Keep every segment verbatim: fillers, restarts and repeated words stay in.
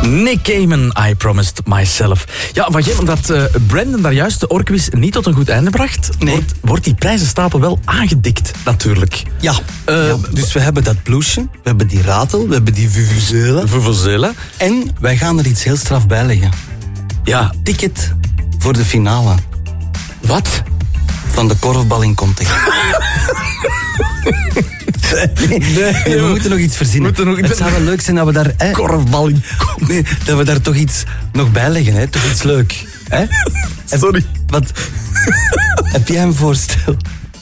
Nick Cayman, I Promised Myself. Ja, van geen omdat uh, Brandon daar juist de oorquiz niet tot een goed einde bracht, nee. wordt, wordt die prijzenstapel wel aangedikt, natuurlijk. Ja, Uh, ja, dus we hebben dat ploesje, we hebben die ratel, we hebben die vuvuzela. Vuvuzela. En wij gaan er iets heel straf bij leggen. Ja. Ticket voor de finale. Wat? Van de korfbal in context. Nee, nee, nee, we moeten nog iets verzinnen. Nog, het zou wel leuk zijn dat we daar... Eh, korfbal in nee, dat we daar toch iets nog bij leggen, hè? Toch iets leuk. Hè? Sorry. Wat? Heb jij een voorstel?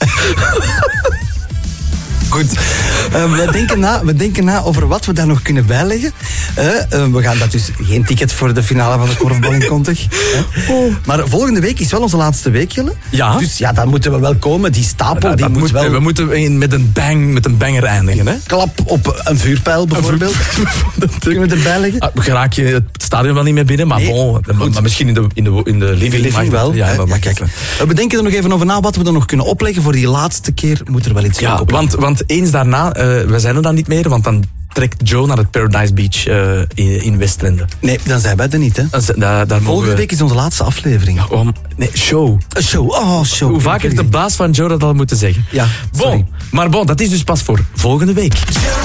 Goed, uh, we, denken na, we denken na over wat we daar nog kunnen bijleggen. Uh, uh, we gaan dat dus geen ticket voor de finale van de korfbal in Contig. Uh. Oh. Maar volgende week is wel onze laatste week, Jelle. Ja. Dus ja, dan moeten we wel komen. Die stapel, ja, die moet, moet wel... We moeten met een bang, met een banger eindigen, hè? Klap op een vuurpijl, bijvoorbeeld. Dat kunnen we erbij leggen. Ah, raak je het stadion wel niet meer binnen, maar nee, bon, maar, maar misschien in de, in de, in de living, living wel. Ja, ja, maar ja, kijk. We denken er nog even over na wat we er nog kunnen opleggen. Voor die laatste keer moet er wel iets ja, op. want, want eens daarna, uh, we zijn er dan niet meer, want dan trekt Joe naar het Paradise Beach uh, in, in Westlende. Nee, dan zijn wij er niet, hè. Dan, da, daar Volgende we... week is onze laatste aflevering. Ja, om, nee, show. Een show, oh, show. Hoe vaak heeft de baas van Joe dat al moeten zeggen? Ja, sorry. Bon, maar bon, dat is dus pas voor volgende week.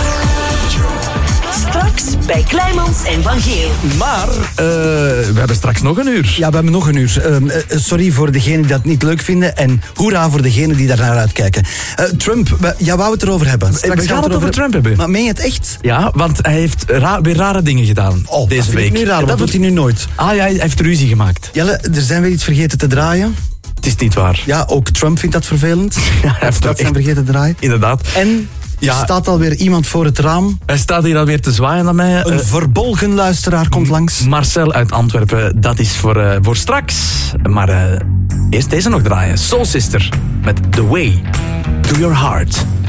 Straks bij Kleimans en Van Geel. Maar uh, we hebben straks nog een uur. Ja, we hebben nog een uur. Uh, uh, sorry voor degenen die dat niet leuk vinden. En hoera voor degenen die daar naar uitkijken. Uh, Trump, we, ja, wou het erover hebben. Straks we gaan het over, over Trump hebben. Maar meen je het echt? Ja, want hij heeft ra- weer rare dingen gedaan oh, deze dat week. Nu raar, dat doet hij nu nooit. Ah ja, hij heeft ruzie gemaakt. Jelle, er zijn weer iets vergeten te draaien. Het is niet waar. Ja, ook Trump vindt dat vervelend. Ja, hij heeft dat zijn vergeten te draaien. Inderdaad. En... Ja. Er staat alweer iemand voor het raam. Hij staat hier alweer te zwaaien naar mij. Een uh, verbolgen luisteraar komt langs. Marcel uit Antwerpen, dat is voor, uh, voor straks. Maar uh, eerst deze nog draaien. Soul Sister met The Way to Your Heart.